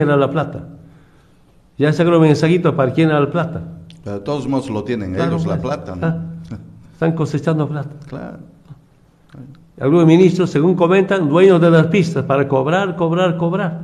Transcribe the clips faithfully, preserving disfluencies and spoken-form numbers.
era la plata. Ya sacaron mensajitos para quién era la plata. Pero de todos modos lo tienen Claro, ellos, la pues, plata, ¿no? ah, están cosechando plata. Claro. Algunos ministros, según comentan, dueños de las pistas para cobrar, cobrar, cobrar.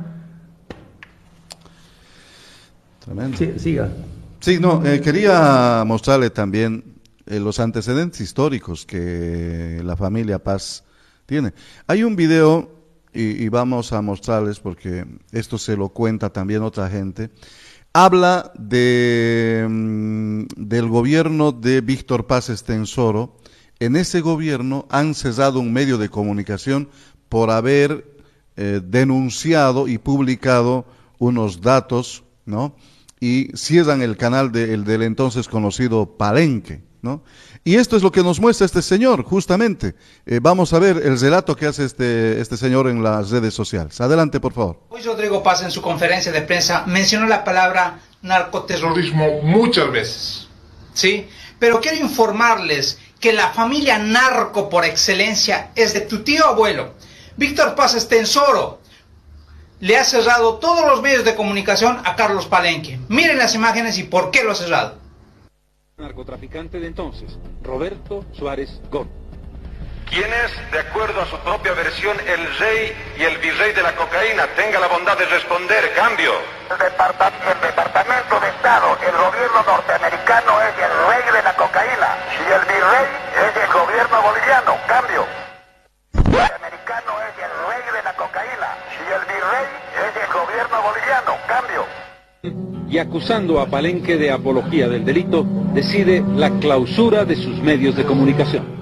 Tremendo. Sí, siga. Sí, no, eh, quería mostrarle también eh, los antecedentes históricos que la familia Paz tiene. Hay un video, y, y vamos a mostrarles porque esto se lo cuenta también otra gente. Habla de, mm, del gobierno de Víctor Paz Estenssoro. En ese gobierno han cesado un medio de comunicación por haber eh, denunciado y publicado unos datos, ¿no? Y cierran el canal de, el del entonces conocido Palenque, ¿no? Y esto es lo que nos muestra este señor, justamente. Eh, vamos a ver el relato que hace este, este señor en las redes sociales. Adelante, por favor. Hoy Rodrigo Paz en su conferencia de prensa mencionó la palabra narcoterrorismo muchas veces, ¿sí? Pero quiero informarles que la familia narco por excelencia es de tu tío abuelo, Víctor Paz Estenssoro. Le ha cerrado todos los medios de comunicación a Carlos Palenque. Miren las imágenes y por qué lo ha cerrado. Narcotraficante de entonces, Roberto Suárez Gómez. Quien es, de acuerdo a su propia versión, el rey y el virrey de la cocaína, tenga la bondad de responder. Cambio. El, departa el Departamento de Estado, el gobierno norteamericano es el rey de la cocaína y el virrey es el gobierno boliviano. Cambio. El norteamericano es el rey de la cocaína y el virrey es el gobierno boliviano. Cambio. Y acusando a Palenque de apología del delito, decide la clausura de sus medios de comunicación.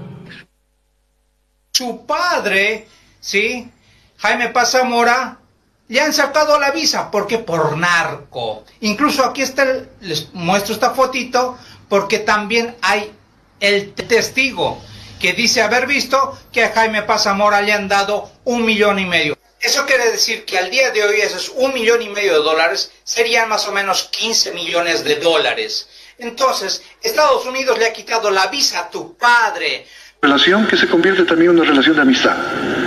Su padre, ¿sí? Jaime Paz Zamora, le han sacado la visa. ¿Por qué? Por narco. Incluso aquí está, el, les muestro esta fotito, porque también hay el testigo que dice haber visto que a Jaime Paz Zamora le han dado un millón y medio. Eso quiere decir que al día de hoy esos un millón y medio de dólares serían más o menos quince millones de dólares. Entonces, Estados Unidos le ha quitado la visa a tu padre. Relación que se convierte también en una relación de amistad.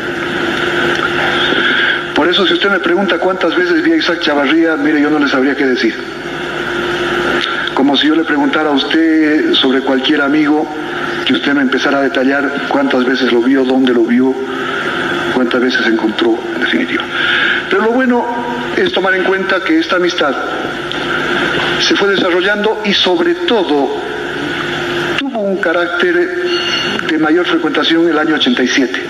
Por eso, si usted me pregunta cuántas veces vi a Isaac Chavarría, mire, yo no le sabría qué decir. Como si yo le preguntara a usted sobre cualquier amigo, que usted me empezara a detallar cuántas veces lo vio, dónde lo vio, cuántas veces se encontró, en definitiva. Pero lo bueno es tomar en cuenta que esta amistad se fue desarrollando y sobre todo tuvo un carácter de mayor frecuentación en el año ochenta y siete.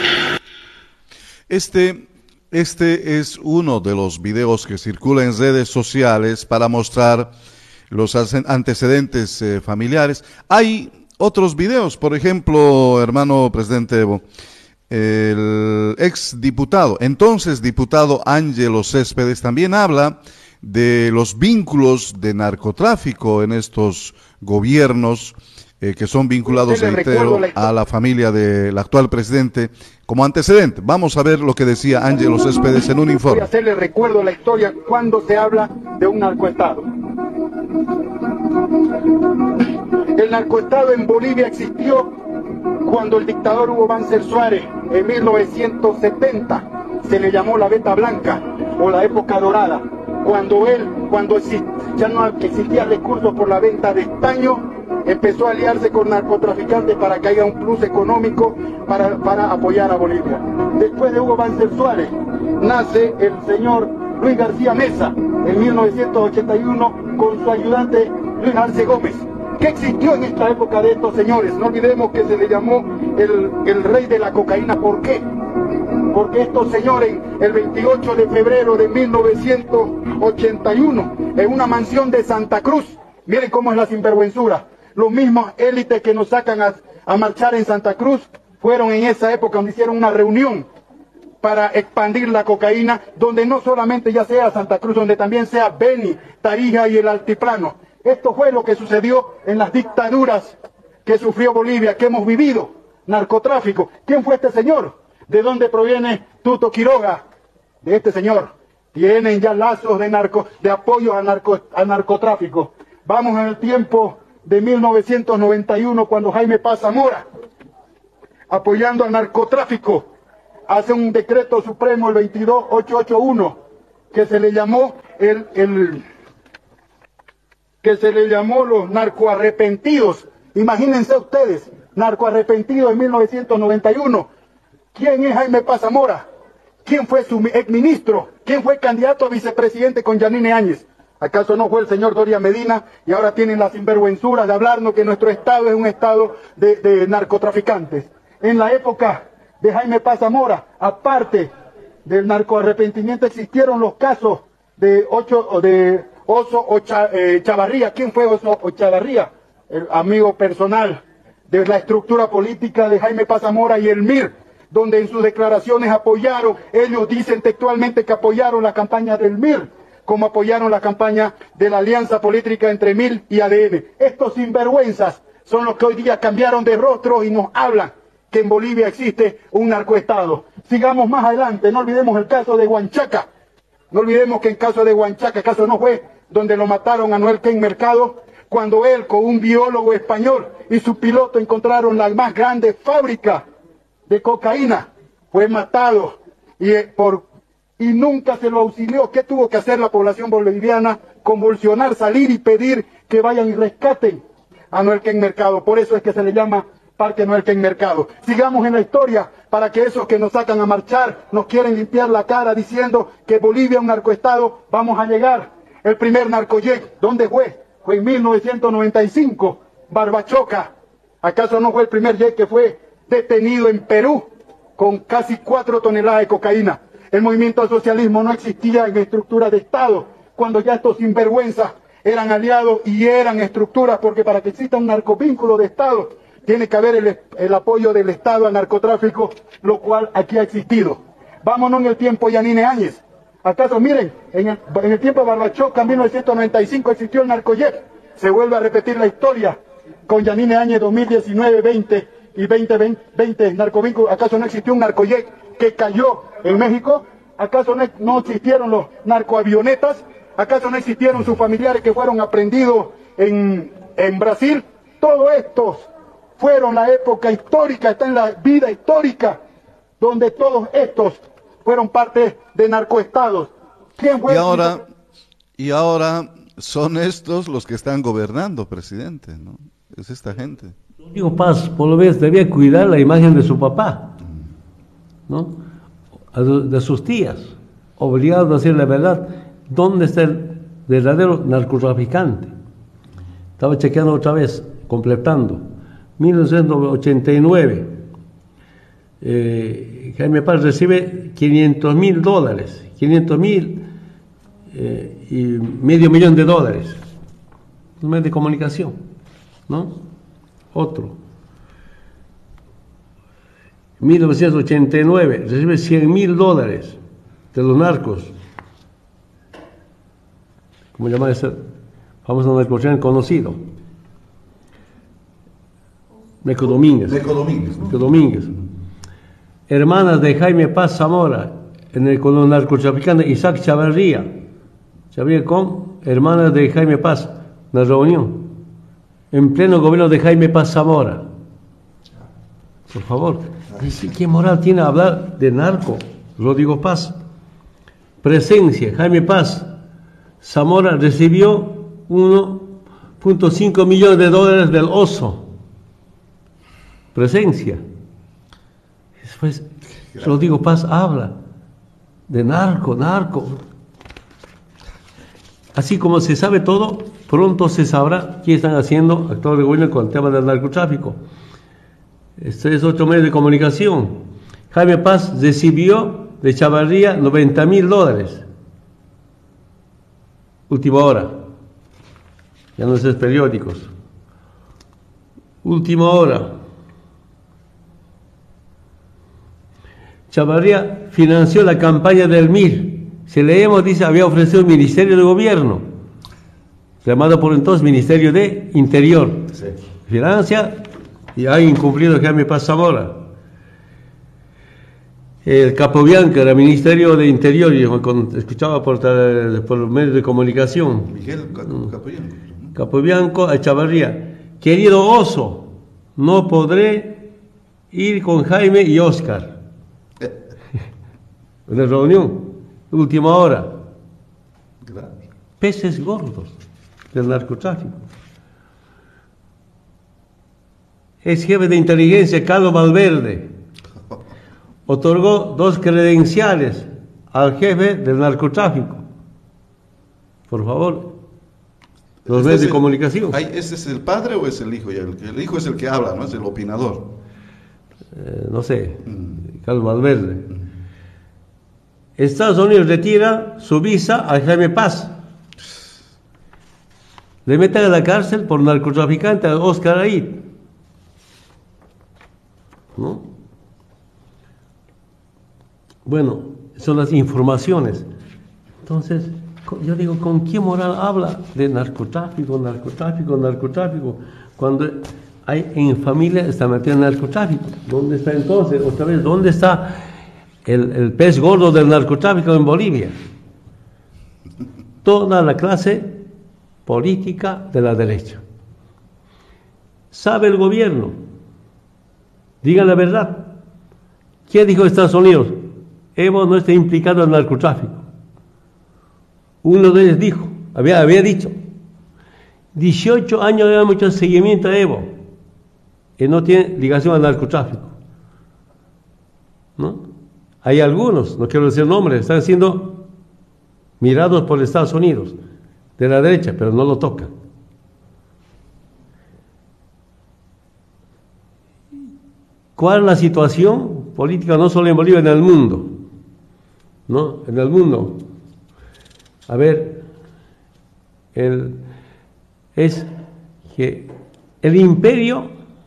Este, este es uno de los videos que circula en redes sociales para mostrar los antecedentes eh, familiares. Hay otros videos, por ejemplo, hermano presidente Evo, el ex diputado, entonces diputado Ángelo Céspedes, también habla de los vínculos de narcotráfico en estos gobiernos eh, que son vinculados, reitero, a la familia del actual presidente como antecedente. Vamos a ver lo que decía Ángelo Céspedes en un informe. Voy a hacerle recuerdo a la historia cuando se habla de un narcoestado. El narcoestado en Bolivia existió cuando el dictador Hugo Banzer Suárez, en mil novecientos setenta, se le llamó la Beta Blanca o la época dorada. Cuando él, cuando ya no existía recursos por la venta de estaño, empezó a aliarse con narcotraficantes para que haya un plus económico para, para apoyar a Bolivia. Después de Hugo Banzer Suárez, nace el señor Luis García Mesa, en mil novecientos ochenta y uno, con su ayudante Luis Arce Gómez. ¿Qué existió en esta época de estos señores? No olvidemos que se le llamó el, el rey de la cocaína. ¿Por qué? Porque estos señores, el veintiocho de febrero de mil novecientos ochenta y uno, en una mansión de Santa Cruz, miren cómo es la sinvergüenzura, los mismos élites que nos sacan a, a marchar en Santa Cruz, fueron en esa época donde hicieron una reunión para expandir la cocaína, donde no solamente ya sea Santa Cruz, donde también sea Beni, Tarija y el Altiplano. Esto fue lo que sucedió en las dictaduras que sufrió Bolivia, que hemos vivido. Narcotráfico. ¿Quién fue este señor? ¿De dónde proviene Tuto Quiroga? De este señor. Tienen ya lazos de narco, de apoyo a, narco, a narcotráfico. Vamos en el tiempo de mil novecientos noventa y uno, cuando Jaime Paz Zamora, apoyando al narcotráfico, hace un decreto supremo, el veintidós mil ochocientos ochenta y uno, que se le llamó el, el que se le llamó los narcoarrepentidos. Imagínense ustedes, narcoarrepentidos en mil novecientos noventa y uno. ¿Quién es Jaime Paz Zamora? ¿Quién fue su exministro? ¿Quién fue candidato a vicepresidente con Yanine Áñez? ¿Acaso no fue el señor Doria Medina? Y ahora tienen la sinvergüenzura de hablarnos que nuestro estado es un estado de, de narcotraficantes. En la época de Jaime Paz Zamora, aparte del narcoarrepentimiento, existieron los casos de, ocho, de Oso Ocha, eh, Chavarría. ¿Quién fue Oso Chavarría? El amigo personal de la estructura política de Jaime Paz Zamora y el M I R, donde en sus declaraciones apoyaron, ellos dicen textualmente que apoyaron la campaña del M I R, como apoyaron la campaña de la alianza política entre M I R y A D N. Estos sinvergüenzas son los que hoy día cambiaron de rostro y nos hablan que en Bolivia existe un narcoestado. Sigamos más adelante, no olvidemos el caso de Huanchaca. No olvidemos que en caso de Huanchaca, el caso no fue donde lo mataron a Noel Ken Mercado, cuando él con un biólogo español y su piloto encontraron la más grande fábrica de cocaína. Fue matado y, eh, por, y nunca se lo auxilió. ¿Qué tuvo que hacer la población boliviana? Convulsionar, salir y pedir que vayan y rescaten a Noel Ken Mercado. Por eso es que se le llama Parque Noel Ken Mercado. Sigamos en la historia para que esos que nos sacan a marchar nos quieren limpiar la cara diciendo que Bolivia es un narcoestado. Vamos a llegar. El primer narcojet, ¿dónde fue? Fue en mil novecientos noventa y cinco, Barbachoca. ¿Acaso no fue el primer jet que fue detenido en Perú con casi cuatro toneladas de cocaína? El movimiento al socialismo no existía en estructura de Estado, cuando ya estos sinvergüenzas eran aliados y eran estructuras, porque para que exista un narcovínculo de Estado, tiene que haber el, el apoyo del Estado al narcotráfico, lo cual aquí ha existido. Vámonos en el tiempo Yanine Áñez. ¿Acaso, miren, en el, en el tiempo de Barbachoca, en mil novecientos noventa y cinco, existió el narcojet? Se vuelve a repetir la historia con Yanine Áñez dos mil diecinueve, veinte y veinte veinte, narcovínculo. ¿Acaso no existió un narcojet que cayó en México? ¿Acaso no, no existieron los narcoavionetas? ¿Acaso no existieron sus familiares que fueron aprendidos en, en Brasil? Todos estos fueron la época histórica, está en la vida histórica, donde todos estos fueron parte de narcoestados. ¿Quién fue? Y ahora, y ahora son estos los que están gobernando, presidente, ¿no? Es esta gente. Rodrigo Paz, por lo menos, debía cuidar la imagen de su papá, ¿no? De sus tías, obligados a decir la verdad. ¿Dónde está el verdadero narcotraficante? Estaba chequeando otra vez, completando. mil novecientos ochenta y nueve, eh, Jaime Paz recibe quinientos mil dólares, quinientos mil eh, y medio millón de dólares. Un medio de comunicación, ¿no? Otro. mil novecientos ochenta y nueve, recibe cien mil dólares de los narcos. ¿Cómo se llama ese famoso narcotraficante conocido? Meco Domínguez. Meco Domínguez, ¿no? Meco Domínguez. Hermanas de Jaime Paz Zamora, en el, con los narcotraficantes Isaac Chavarría. Chavarría con hermanas de Jaime Paz, una reunión. En pleno gobierno de Jaime Paz Zamora. Por favor, ¿qué moral tiene hablar de narco? Rodrigo Paz. Presencia, Jaime Paz Zamora recibió uno punto cinco millones de dólares del Oso. Presencia. Después, Rodrigo Paz habla de narco, narco. Así como se sabe todo, pronto se sabrá qué están haciendo actuales de gobierno con el tema del narcotráfico. Este es otro medio de comunicación. Jaime Paz recibió de Chavarría noventa mil dólares. Última hora. Ya no es periódicos. Última hora. Chavarría financió la campaña del M I R. Si leemos, dice, había ofrecido el Ministerio de Gobierno, llamado por entonces Ministerio de Interior. Sí. Financia y ha incumplido Jaime Paz Zamora. El Capobianco era Ministerio de Interior, y cuando escuchaba por, por medios de comunicación. Miguel Capobianco. Capobianco a Chavarría. Querido Oso, no podré ir con Jaime y Oscar. Una reunión, última hora. Claro. Peces gordos del narcotráfico. Es jefe de inteligencia Carlos Valverde. Otorgó dos credenciales al jefe del narcotráfico. Por favor, los Este medios de es el- comunicación. ay, ¿Ese es el padre o es el hijo? Ya, El, el hijo es el que habla, ¿no? Es el opinador. Eh, no sé, Mm. Carlos Valverde. Estados Unidos retira su visa a Jaime Paz. Le meten a la cárcel por narcotraficante a Oscar Aid. ¿No? Bueno, son las informaciones. Entonces, co- yo digo, ¿con qué moral habla de narcotráfico, narcotráfico, narcotráfico? Cuando hay en familia está metido en narcotráfico. ¿Dónde está entonces? Otra vez, ¿dónde está el, el pez gordo del narcotráfico en Bolivia? Toda la clase política de la derecha. ¿Sabe el gobierno? Digan la verdad. ¿Qué dijo Estados Unidos? Evo no está implicado en el narcotráfico. Uno de ellos dijo, había, había dicho, dieciocho años de mucho seguimiento a Evo, y no tiene ligación al narcotráfico. ¿No? Hay algunos, no quiero decir nombres, están siendo mirados por Estados Unidos, de la derecha, pero no lo tocan. ¿Cuál es la situación política no solo en Bolivia, en el mundo? ¿No? En el mundo. A ver, el, es que el imperio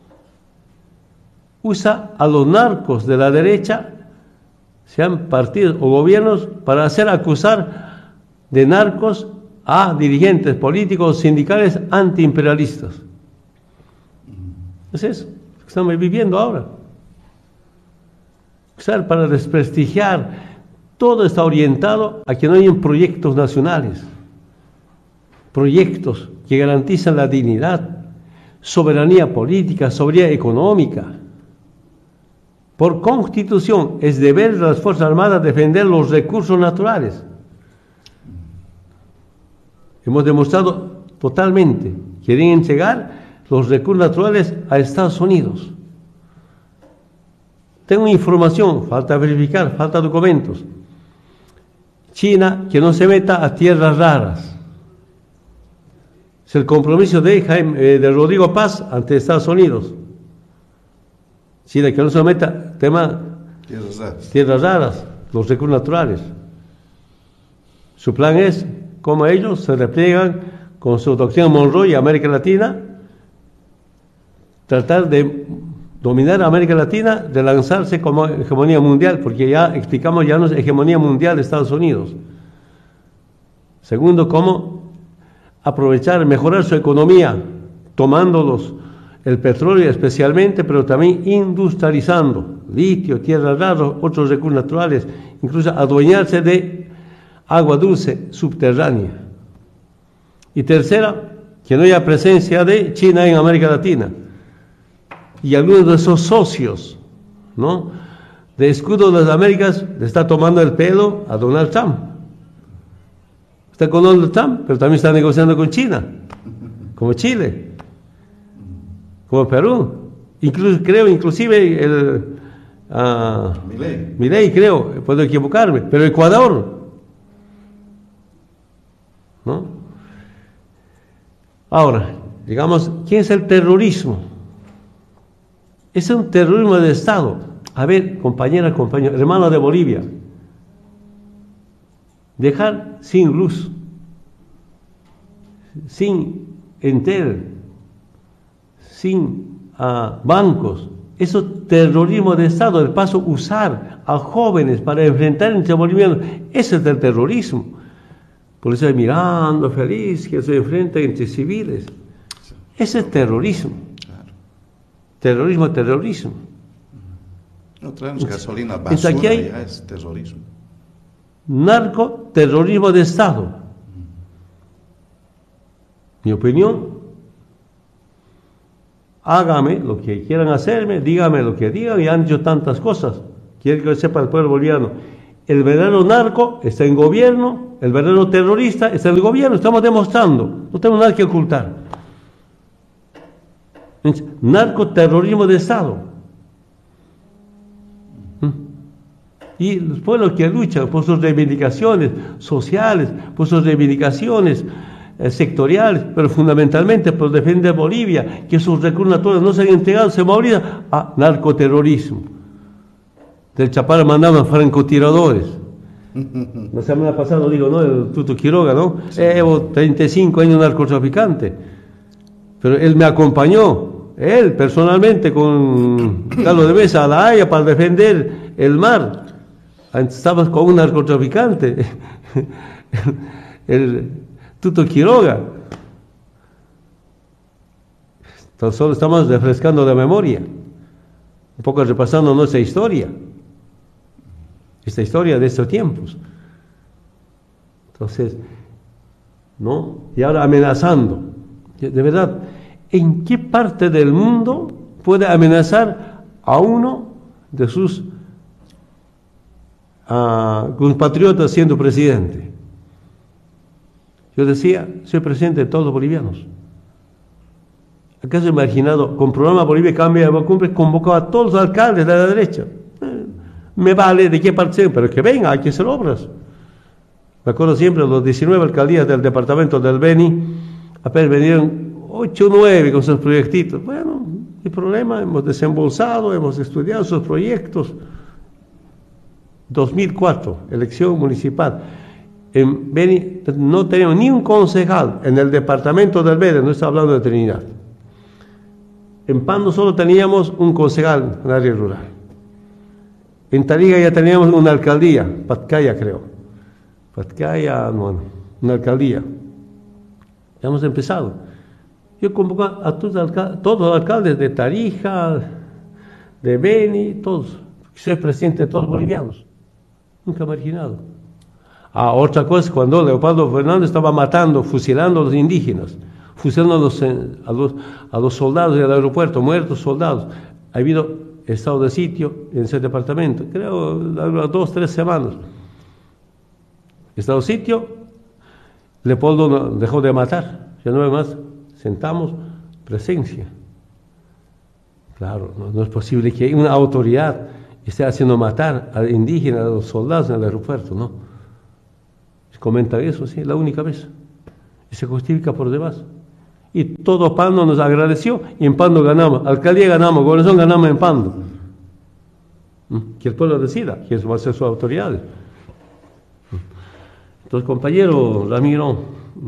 usa a los narcos de la derecha, sean partidos o gobiernos, para hacer acusar de narcos a dirigentes políticos, sindicales, antiimperialistas. Es eso que estamos viviendo ahora. Usar para desprestigiar. Todo está orientado a que no hayan proyectos nacionales, proyectos que garantizan la dignidad, soberanía política, soberanía económica. Por constitución es deber de las Fuerzas Armadas defender los recursos naturales. Hemos demostrado totalmente que quieren entregar los recursos naturales a Estados Unidos. Tengo información, falta verificar, falta documentos. China, que no se meta a tierras raras. Es el compromiso de, Jaime, eh, de Rodrigo Paz ante Estados Unidos. China, que no se meta tema Tierras raras. tierras raras, los recursos naturales. Su plan es, como ellos se repliegan con su doctrina Monroe y América Latina, tratar de dominar a América Latina, de lanzarse como hegemonía mundial, porque ya explicamos, ya no es hegemonía mundial de Estados Unidos. Segundo, cómo aprovechar, mejorar su economía, tomándolos el petróleo especialmente, pero también industrializando, litio, tierras raras, otros recursos naturales, incluso adueñarse de agua dulce subterránea. Y tercera, que no haya presencia de China en América Latina. Y algunos de esos socios, ¿no?, de escudo de las Américas le está tomando el pelo a Donald Trump. Está con Donald Trump, pero también está negociando con China, como Chile, como Perú, incluso creo, inclusive el uh, Milei. Milei, creo, puedo equivocarme, pero Ecuador, ¿no? Ahora, digamos, ¿quién es el terrorismo? Es un terrorismo de Estado. A ver, compañera, compañero, hermano de Bolivia, dejar sin luz, sin Entel, sin uh, bancos, eso es terrorismo de Estado. El paso, usar a jóvenes para enfrentar entre bolivianos, ese es el terrorismo. Por eso mirando feliz que se enfrenta entre civiles. Ese es terrorismo. Terrorismo, terrorismo. No traemos gasolina Entonces, basura, aquí hay ya es terrorismo. narco, terrorismo de Estado. Mi opinión, hágame lo que quieran hacerme, dígame lo que digan, y han dicho tantas cosas. Quiero que sepa el pueblo boliviano. El verdadero narco está en gobierno, el verdadero terrorista está en el gobierno, estamos demostrando, no tenemos nada que ocultar. Narcoterrorismo de Estado. ¿Mm? Y los pueblos que luchan por sus reivindicaciones sociales, por sus reivindicaciones eh, sectoriales, pero fundamentalmente por defender Bolivia, que sus recursos naturales no se han entregado, se movilizan a narcoterrorismo. Del Chaparro mandaban francotiradores. La semana pasada digo, ¿no? El Tuto Quiroga, ¿no? Sí. Eh, llevo treinta y cinco años narcotraficante. Pero él me acompañó, él personalmente, con Carlos de Mesa a La Haya para defender el mar. Estabas con un narcotraficante, el Tuto Quiroga. Entonces solo estamos refrescando la memoria, un poco repasando nuestra historia. Esta historia de estos tiempos. Entonces, ¿no? Y ahora amenazando. De verdad, ¿en qué parte del mundo puede amenazar a uno de sus uh, compatriotas siendo presidente? Yo decía, soy presidente de todos los bolivianos. ¿Acaso he imaginado, con programa Bolivia Cambia de Cumbre, convocado a todos los alcaldes de la derecha? Me vale de qué parte, pero que venga, hay que hacer obras. Me acuerdo siempre de los diecinueve alcaldías del departamento del Beni, apenas vinieron ocho o nueve con sus proyectitos. Bueno, el problema, hemos desembolsado, hemos estudiado sus proyectos. dos mil cuatro, elección municipal. En Beni no teníamos ni un concejal en el departamento del Beni, no está hablando de Trinidad. En Pando solo teníamos un concejal en área rural. En Tarija ya teníamos una alcaldía, Patcaya creo. Patcaya, bueno, una alcaldía. Ya hemos empezado. Yo convoco a todos, alcaldes, todos los alcaldes de Tarija, de Beni, todos. Soy presidente de todos los bolivianos. Nunca marginado. Ah, otra cosa, cuando Leopoldo Fernández estaba matando, fusilando a los indígenas, fusilando a los, a los, a los soldados del aeropuerto, muertos soldados. Ha habido estado de sitio en ese departamento, creo, dos, tres semanas. Estado de sitio, Leopoldo dejó de matar, ya no hay más, sentamos, presencia. Claro, no, no es posible que una autoridad esté haciendo matar a indígenas, a los soldados en el aeropuerto, ¿no? Se comenta eso, sí, la única vez. Y se justifica por demás. Y todo Pando nos agradeció y en Pando ganamos, alcaldía ganamos, gobernación ganamos en Pando. Que el pueblo decida, que eso va a ser sus autoridades. Entonces, compañero Ramiro,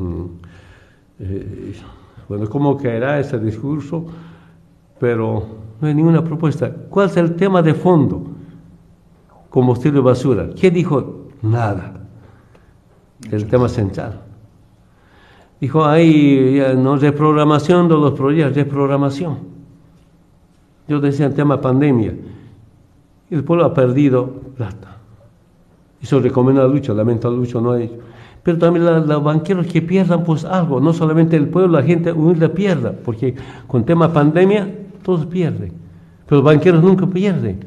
eh, bueno, ¿cómo caerá ese discurso? Pero no hay ninguna propuesta. ¿Cuál es el tema de fondo? Combustible basura. ¿Qué dijo? Nada. El tema central. Dijo, hay no reprogramación de los proyectos, reprogramación. Yo decía el tema pandemia. El pueblo ha perdido plata. Eso recomienda la lucha, lamenta la lucha, no hay. Pero también la, los banqueros que pierdan pues algo, no solamente el pueblo, la gente humilde pierda, porque con tema pandemia todos pierden. Pero los banqueros nunca pierden.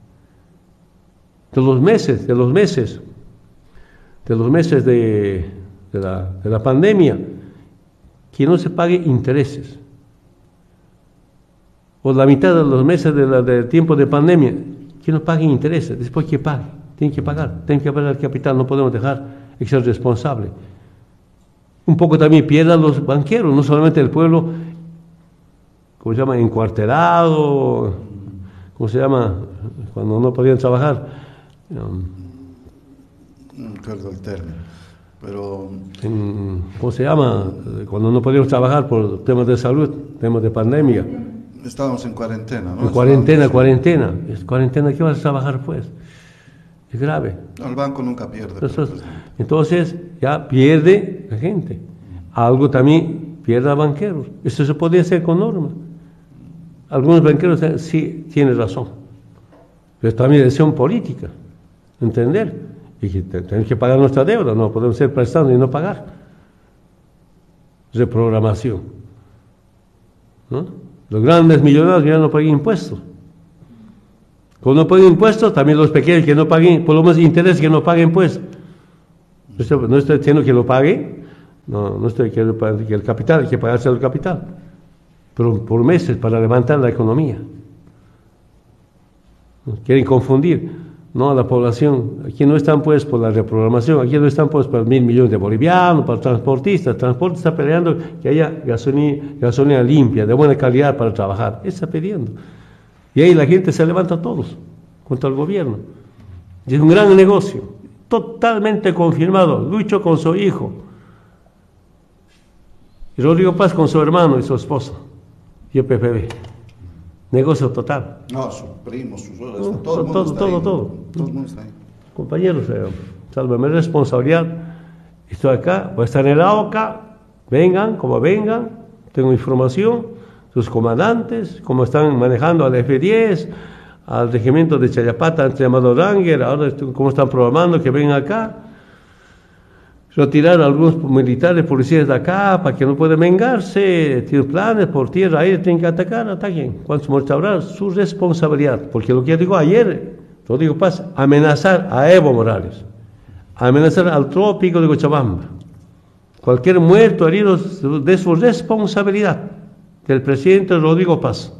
De los meses, de los meses, de los meses de, de, la, de la pandemia, que no se pague intereses. O la mitad de los meses del de tiempo de pandemia, que no paguen intereses, después que paguen, tienen que pagar, tienen que pagar el capital, no podemos dejar de ser responsables. Un poco también pierdan los banqueros, no solamente el pueblo, ¿cómo se llama? Encuartelado, ¿cómo se llama? Cuando no podían trabajar. No recuerdo el término, pero... En, ¿Cómo se llama? Cuando no podíamos trabajar por temas de salud, temas de pandemia. Estábamos en cuarentena, ¿no? En cuarentena, cuarentena. Es cuarentena, ¿qué vas a trabajar pues? Es grave. No, el banco nunca pierde. Entonces, entonces, ya pierde la gente. Algo también pierde a banqueros. Esto se podría hacer con norma. Algunos banqueros sí tienen razón. Pero también es decisión política. Entender. Y que tenemos que pagar nuestra deuda. No podemos ser prestando y no pagar. Reprogramación. ¿No? Los grandes millonarios ya no pagan impuestos. Como no paguen impuestos, también los pequeños que no paguen, por lo menos interés que no paguen impuestos. No estoy, no estoy diciendo que lo paguen, no, no estoy diciendo que el capital, hay que pagarse el capital, pero por meses para levantar la economía. Quieren confundir, ¿no?, a la población. Aquí no están pues por la reprogramación, aquí no están pues para mil millones de bolivianos, para transportistas. Transporte está peleando que haya gasolina, gasolina limpia, de buena calidad para trabajar. Está pidiendo. Y ahí la gente se levanta todos contra el gobierno. Y es un gran negocio, totalmente confirmado. Lucho con su hijo, y Rodrigo Paz con su hermano y su esposa, y el P P B. Negocio total. No, su primo, sus no, todo, todo, el mundo todo, está todo, ahí. todo. Todo el mundo está ahí. Compañeros, eh, sálvame responsabilidad. Estoy acá, voy a estar en el AOCA. Vengan, como vengan. Tengo información. Sus comandantes, cómo están manejando al F diez, al regimiento de Chayapata, antes llamado Ranger. Ahora cómo están programando que vengan acá. Retirar a algunos militares, policías de acá, para que no puedan vengarse, tienen planes por tierra, aire, tienen que atacar, ataquen. ¿Cuántos muertos habrá? Su responsabilidad. Porque lo que yo digo ayer, Rodrigo Paz, amenazar a Evo Morales, amenazar al trópico de Cochabamba. Cualquier muerto, herido, de su responsabilidad, del presidente Rodrigo Paz.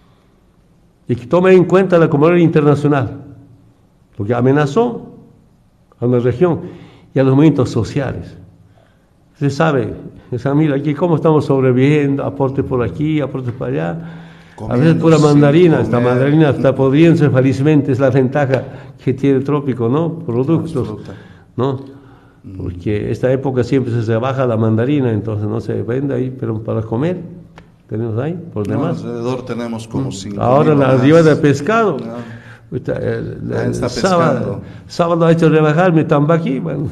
Y que tome en cuenta la comunidad internacional, porque amenazó a una región y a los movimientos sociales. Usted sabe, esa mira aquí cómo estamos sobreviviendo, aporte por aquí, aporte por allá. Comiendo, a veces pura mandarina, esta mandarina está podriéndose felizmente, es la ventaja que tiene el trópico, ¿no? Productos, ¿no? Porque esta época siempre se baja la mandarina, entonces no se vende ahí, pero para comer tenemos ahí, por no, demás. Alrededor tenemos como cinco. Ahora la arriba de pescado. No. El, el, el está sábado, sábado ha hecho rebajar mi tambaqui. Bueno.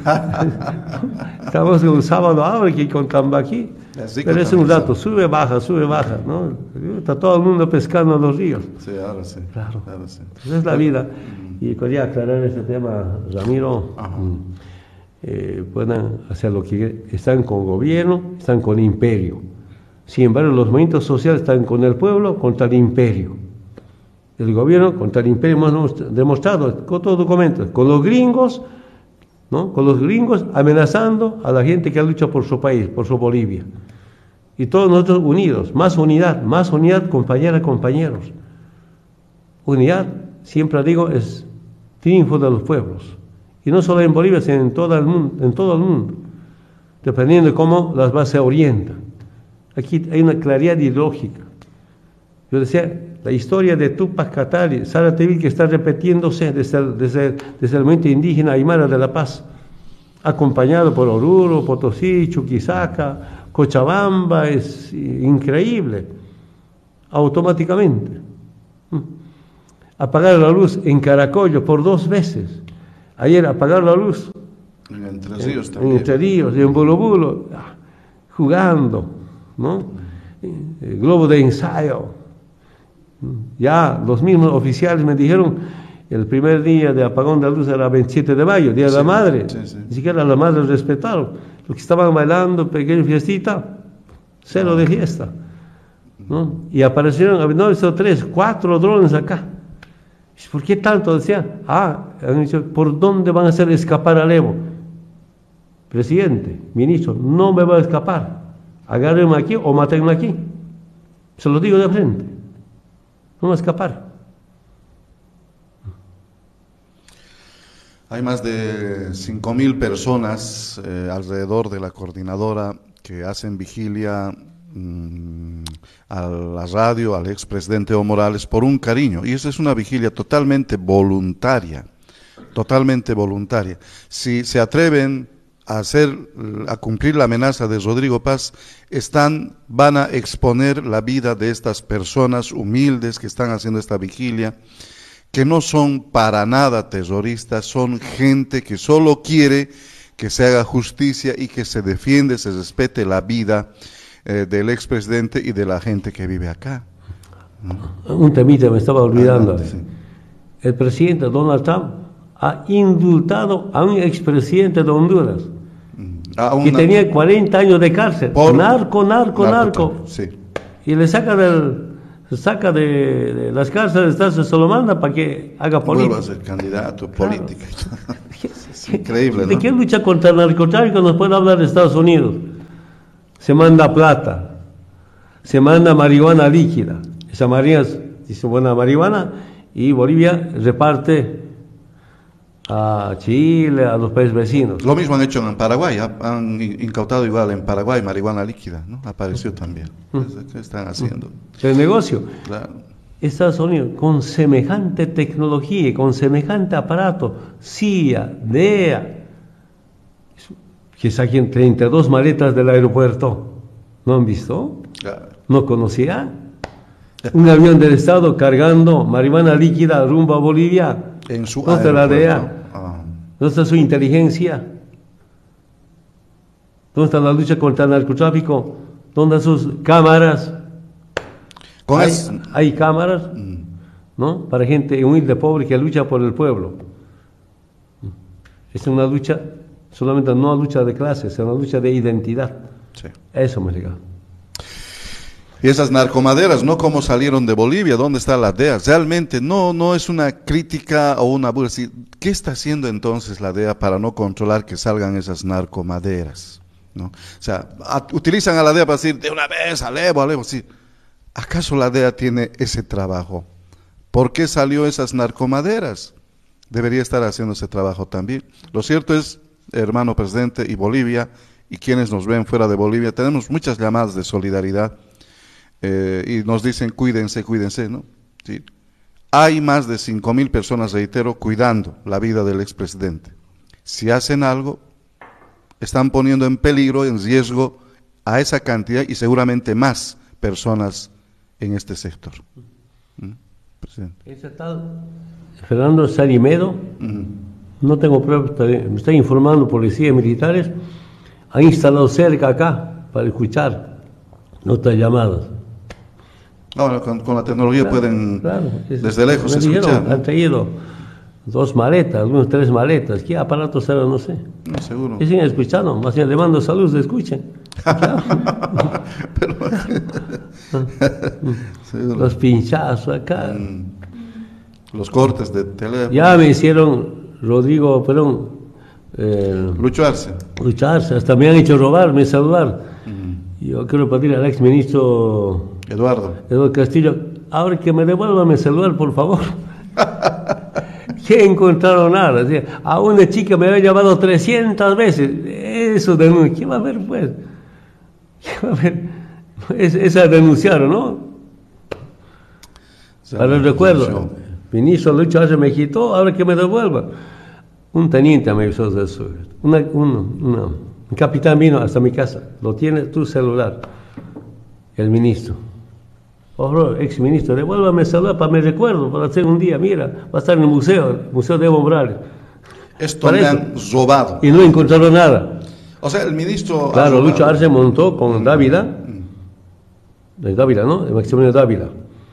Estamos en un sábado ahora que con tambaqui. Pero es un rato, sube, baja, sube, baja, ¿no? Está todo el mundo pescando en los ríos. Sí, ahora sí. Claro. Ahora sí. Entonces es la vida. Uh-huh. Y quería aclarar este tema, Ramiro. Uh-huh. eh, puedan hacer lo que están con gobierno, están con imperio. Sin embargo, los movimientos sociales están con el pueblo contra el imperio. El gobierno contra el imperio hemos demostrado con todos los documentos, con los gringos, ¿no? Con los gringos amenazando a la gente que ha luchado por su país, por su Bolivia. Y todos nosotros unidos, más unidad, más unidad, compañeras, compañeros. Unidad, siempre digo, es triunfo de los pueblos. Y no solo en Bolivia, sino en todo el mundo, en todo el mundo, dependiendo de cómo las bases se orientan. Aquí hay una claridad ideológica. Yo decía, la historia de Tupac Katari, Sara Tevil, que está repitiéndose desde el, desde, desde el movimiento indígena Aymara de la Paz, acompañado por Oruro, Potosí, Chuquisaca, Cochabamba, es increíble, automáticamente. Apagar la luz en Caracollo por dos veces. Ayer apagar la luz en Entre Ríos en, también. En Entre Ríos, en Bulo Bulo, jugando, ¿no? El globo de ensayo. Ya los mismos oficiales me dijeron, el primer día de apagón de la luz era veintisiete de mayo, Día sí, de la Madre. Sí, sí. Ni siquiera la madre respetaron. Los que estaban bailando, pequeña fiestita, cero de fiesta, ¿no? Y aparecieron, no, eso tres, cuatro drones acá. ¿Por qué tanto? Decían, ah, han dicho, ¿por dónde van a hacer escapar al Evo? Presidente, ministro, no me va a escapar. Agárrenme aquí o mátenme aquí. Se lo digo de frente. No va a escapar. Hay más de cinco mil personas eh, alrededor de la coordinadora que hacen vigilia mmm, a la radio, al expresidente Evo Morales, por un cariño. Y esa es una vigilia totalmente voluntaria, totalmente voluntaria. Si se atreven a hacer, a cumplir la amenaza de Rodrigo Paz, están, van a exponer la vida de estas personas humildes que están haciendo esta vigilia, que no son para nada terroristas, son gente que solo quiere que se haga justicia y que se defiende, se respete la vida eh, del expresidente y de la gente que vive acá. ¿No? Un temita me estaba olvidando. Ah, sí. El presidente Donald Trump ha indultado a un expresidente de Honduras ah, una... que tenía cuarenta años de cárcel por narco, narco, narco, narco. Sí. Y le saca del, saca de, de las cárceles, se lo manda para que haga política. Vuelva a ser candidato, claro. Política. Es increíble, ¿no? ¿De qué lucha contra el narcotráfico nos puede hablar de Estados Unidos? Se manda plata, se manda marihuana líquida. Esa marihuana dice buena marihuana y Bolivia reparte a Chile, a los países vecinos. Lo mismo han hecho en Paraguay, han incautado igual en Paraguay marihuana líquida, ¿no? Apareció también. ¿Qué están haciendo? El negocio. Claro. Estados Unidos, con semejante tecnología, con semejante aparato, C I A, D E A, que saquen treinta y dos maletas del aeropuerto. ¿No han visto? Claro. ¿No conocían? Un avión del Estado cargando marihuana líquida rumbo a Bolivia. En su ¿Dónde está la D E A? Ah. ¿Dónde está su inteligencia? ¿Dónde está la lucha contra el narcotráfico? ¿Dónde están sus cámaras? Con hay, es... hay cámaras, mm. ¿no? Para gente humilde, pobre, que lucha por el pueblo. Es una lucha, solamente no una lucha de clases, es una lucha de identidad. Sí. Eso me diga. Y esas narcomaderas, ¿no? ¿Cómo salieron de Bolivia? ¿Dónde está la D E A? Realmente no, no es una crítica o una burla. ¿Qué está haciendo entonces la D E A para no controlar que salgan esas narcomaderas? ¿No? O sea, a, utilizan a la D E A para decir, de una vez, alevo, alevo, sí. ¿Acaso la D E A tiene ese trabajo? ¿Por qué salió esas narcomaderas? Debería estar haciendo ese trabajo también. Lo cierto es, hermano presidente, y Bolivia, y quienes nos ven fuera de Bolivia, tenemos muchas llamadas de solidaridad. Eh, y nos dicen cuídense, cuídense, ¿no? Sí. Hay más de cinco mil personas, reitero, cuidando la vida del expresidente. Si hacen algo, están poniendo en peligro, en riesgo a esa cantidad y seguramente más personas en este sector. ¿Mm? Presidente. Ese tal Fernando Sarimedo, uh-huh. no tengo pruebas, me está informando policías militares, han instalado cerca acá para escuchar nuestras llamadas. Ahora, con, con la tecnología claro, pueden claro, es, desde lejos escuchar. Dijeron, ¿no? Han traído dos maletas, algunos tres maletas. ¿Qué aparato será? No sé. No, seguro. Y siguen escuchando, más bien le mando saludos, escuchen. Pero, los pinchazos acá. Los cortes de teléfono. Ya me hicieron, Rodrigo, perdón. Eh, lucharse. Lucharse, hasta me han hecho robar mi celular. Uh-huh. Yo quiero pedir al ex ministro Eduardo. Eduardo Castillo, ahora que me devuelva mi celular, por favor. Que encontraron nada. O sea, a una chica me había llamado trescientas veces. Eso denuncia. ¿Qué va a haber, pues? ¿Qué va a haber? Es, esa denunciaron, ¿no? Para el recuerdo. Ministro Lucho Arce me quitó, ahora que me devuelva. Un teniente me hizo eso. Una, un, una, un capitán vino hasta mi casa. Lo tiene tu celular. El ministro. Oh, ex ministro, devuélvame el celular para mi recuerdo, para hacer un día, mira, va a estar en el museo, el Museo de Evo Morales. Esto me han robado. Y no encontraron nada. O sea, el ministro... Claro, Lucho Arce montó con Dávila, mm. de Dávila, ¿no? El Maximiliano Dávila,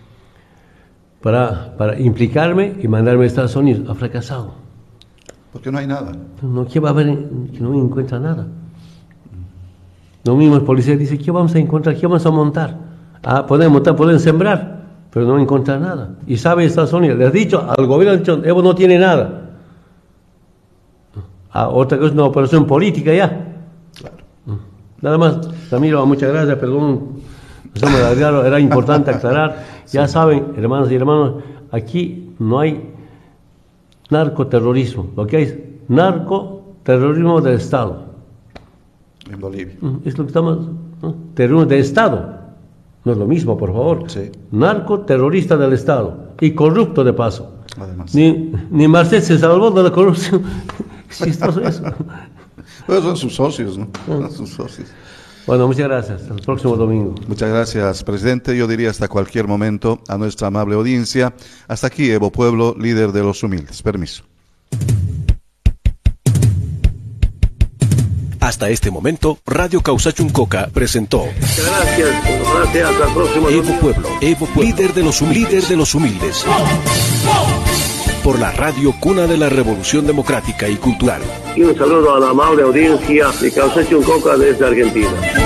para, para implicarme y mandarme a Estados Unidos. Ha fracasado. Porque no hay nada. No, ¿qué va a haber? Que no encuentra nada. Los mismos policías dicen, ¿qué vamos a encontrar? ¿Qué vamos a montar? Ah, pueden montar, pueden sembrar, pero no encontrar nada. Y sabe Estados Unidos, les ha dicho, al gobierno ha dicho, Evo no tiene nada. Ah, otra cosa es una operación política ya. Claro. Nada más, Ramiro, muchas gracias, perdón, eso me da, era importante aclarar. Ya sí. Saben, hermanos y hermanos, aquí no hay narcoterrorismo, lo que hay es narcoterrorismo del Estado. En Bolivia. Es lo que estamos, ¿no? Terrorismo del Estado. No es lo mismo, por favor. Sí. Narcoterrorista del Estado y corrupto de paso. Además. Ni, ni Marcel se salvó de la corrupción. Chistoso eso. Pues son sus socios, ¿no? Son sus socios. Bueno, muchas gracias. Hasta el próximo domingo. Muchas gracias, presidente. Yo diría hasta cualquier momento a nuestra amable audiencia. Hasta aquí, Evo Pueblo, líder de los humildes. Permiso. Hasta este momento, Radio Causachuncoca presentó. Gracias, gracias, hasta el próximo Evo Pueblo, Evo Pueblo, líder de los, líder de los humildes. Por la radio cuna de la Revolución Democrática y Cultural. Y un saludo a la amable audiencia de Causachuncoca desde Argentina.